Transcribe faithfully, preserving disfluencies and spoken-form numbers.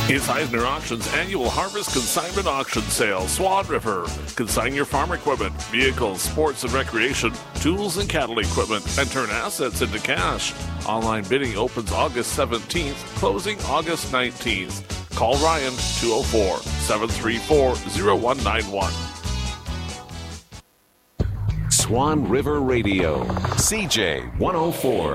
It's Eisner Auction's annual Harvest Consignment Auction Sale. Swan River. Consign your farm equipment, vehicles, sports and recreation, tools and cattle equipment, and turn assets into cash. Online bidding opens August seventeenth, closing August nineteenth. Call Ryan two oh four, seven three four, oh one nine one. Swan River Radio, C J one oh four.